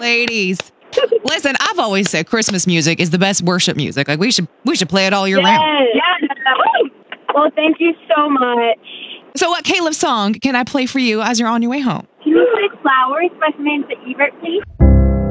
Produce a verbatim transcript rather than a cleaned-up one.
ladies. Listen, I've always said Christmas music is the best worship music. Like we should we should play it all year yes. round. Yeah. Well, thank you so much. So what Caleb song can I play for you as you're on your way home? Can you play Flowers by Samantha Ebert, please?